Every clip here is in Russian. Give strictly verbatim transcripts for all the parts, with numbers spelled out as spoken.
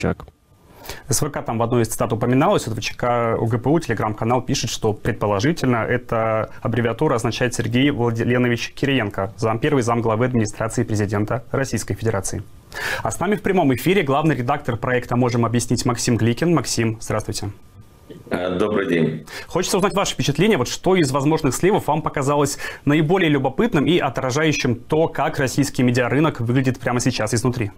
Чак. СВК там в одной из цитат упоминалось, вот в ЧК УГПУ телеграм-канал пишет, что предположительно эта аббревиатура означает Сергей Владленович Кириенко, зампервый замглавы администрации президента Российской Федерации. А с нами в прямом эфире главный редактор проекта «Можем объяснить» Максим Гликин. Максим, здравствуйте. Добрый день. Хочется узнать ваше впечатление, вот что из возможных сливов вам показалось наиболее любопытным и отражающим то, как российский медиарынок выглядит прямо сейчас изнутри.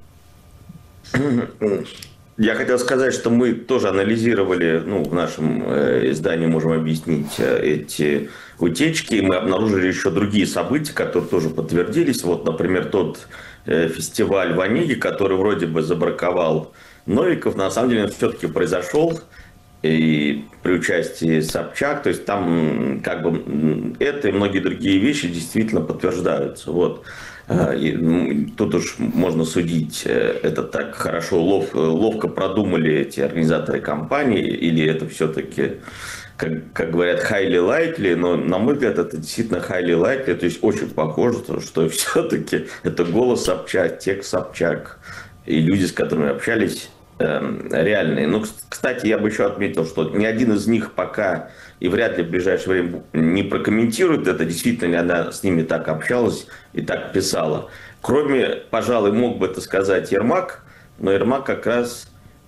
Я хотел сказать, что мы тоже анализировали, ну, в нашем э, издании «Можем объяснить» эти утечки, и мы обнаружили еще другие события, которые тоже подтвердились. Вот, например, тот э, фестиваль в Онеге, который вроде бы забраковал Новиков, на самом деле он все-таки произошел и при участии Собчак, то есть там как бы это и многие другие вещи действительно подтверждаются. Вот. И тут уж можно судить, это так хорошо, лов, ловко продумали эти организаторы кампании, или это все-таки, как, как говорят, highly likely, но на мой взгляд это действительно highly likely, то есть очень похоже, что все-таки это голос Собчак, текст Собчак, и люди, с которыми общались, реальные. Ну, кстати, я бы еще отметил, что ни один из них пока и вряд ли в ближайшее время не прокомментирует это, действительно ли она с ними так общалась и так писала. Кроме, пожалуй, мог бы это сказать Ермак, но Ермак как раз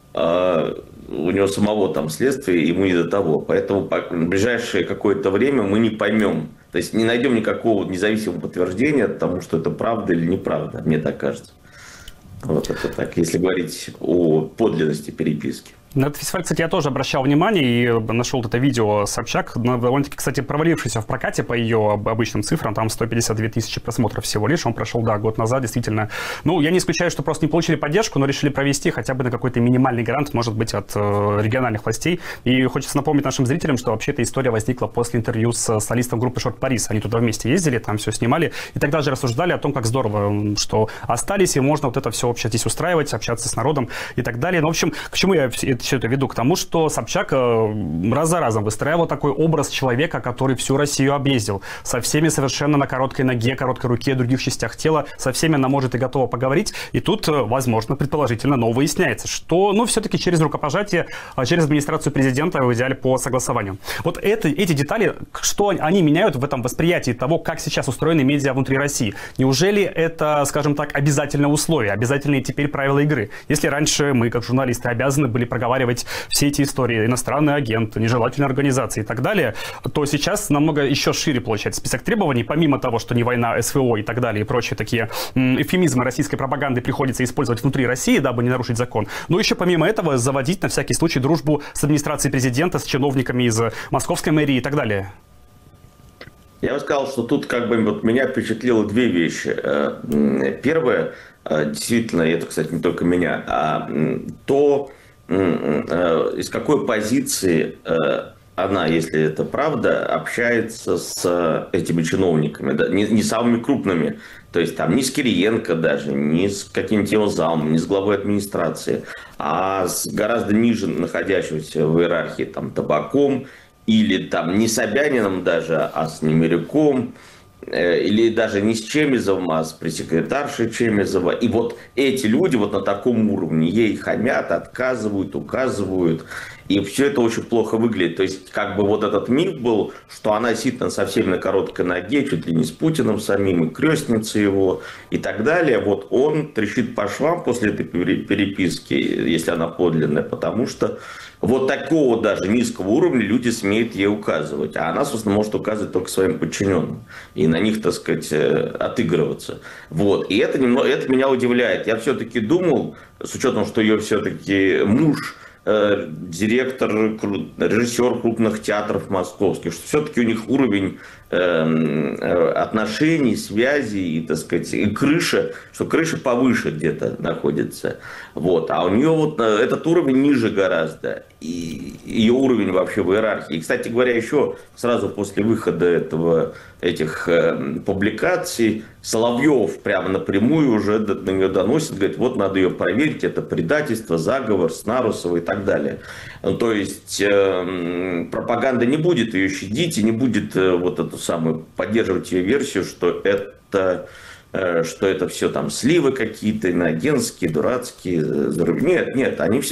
э, у него самого там следствие, ему не до того. Поэтому в ближайшее какое-то время мы не поймем, то есть не найдем никакого независимого подтверждения тому, что это правда или неправда, мне так кажется. Вот это так, если говорить о подлинности переписки. На этот фестиваль, кстати, я тоже обращал внимание и нашел это видео Собчак, довольно-таки, кстати, провалившийся в прокате по ее обычным цифрам, там сто пятьдесят две тысячи просмотров всего лишь, он прошел, да, год назад, действительно. Ну, я не исключаю, что просто не получили поддержку, но решили провести хотя бы на какой-то минимальный грант, может быть, от э, региональных властей. И хочется напомнить нашим зрителям, что вообще эта история возникла после интервью с солистом группы Шорт Парис. Они туда вместе ездили, там все снимали, и тогда же рассуждали о том, как здорово, что остались, и можно вот это все вообще здесь устраивать, общаться с народом и так далее. Ну, в общем, к чему я все это веду? К тому, что Собчак раз за разом выстраивал такой образ человека, который всю Россию объездил. Со всеми совершенно на короткой ноге, короткой руке, других частях тела. Со всеми она может и готова поговорить. И тут, возможно, предположительно, но выясняется, что, ну, все-таки через рукопожатие, через администрацию президента, в идеале по согласованию. Вот это, эти детали, что они меняют в этом восприятии того, как сейчас устроены медиа внутри России? Неужели это, скажем так, обязательное условие, обязательные теперь правила игры? Если раньше мы, как журналисты, обязаны были проговаривать все эти истории, иностранные агенты, нежелательные организации и так далее, то сейчас намного еще шире получается список требований, помимо того, что не война, СВО и так далее, и прочие такие эвфемизмы российской пропаганды приходится использовать внутри России, дабы не нарушить закон. Но еще помимо этого заводить на всякий случай дружбу с администрацией президента, с чиновниками из московской мэрии и так далее. Я бы сказал, что тут как бы вот меня впечатлило две вещи. Первое, действительно, и это, кстати, не только меня, а то, из какой позиции она, если это правда, общается с этими чиновниками, да, не, не самыми крупными, то есть там не с Кириенко даже, не с каким-нибудь его замом, не с главой администрации, а с гораздо ниже находящимся в иерархии там Табаком, или там не с Собяниным даже, а с Немирюком, или даже не с Чемизовым, а с пресс-секретаршей Чемизова. И вот эти люди вот на таком уровне ей хамят, отказывают, указывают. И все это очень плохо выглядит. То есть как бы вот этот миф был, что она действительно со всеми на короткой ноге, чуть ли не с Путиным самим, и крестница его, и так далее. Вот он трещит по швам после этой переписки, если она подлинная, потому что вот такого даже низкого уровня люди смеют ей указывать. А она, собственно, может указывать только своим подчиненным. И на них, так сказать, отыгрываться. Вот. И это, немного, это меня удивляет. Я все-таки думал, с учетом, что ее все-таки муж директор, режиссер крупных театров московских, что все-таки у них уровень э, отношений, связей и, так сказать, и крыша, что крыша повыше где-то находится. Вот. А у нее вот этот уровень ниже гораздо. И ее уровень вообще в иерархии. И, кстати говоря, еще сразу после выхода этого, этих э, публикаций Соловьев прямо напрямую уже на нее доносит, говорит, вот надо ее проверить, это предательство, заговор, Снарусова и так далее. Ну, то есть э, пропаганда не будет ее щадить и не будет э, вот эту самую поддерживать ее версию, что это что это все там сливы какие-то, иноагентские, дурацкие. Нет, нет, они все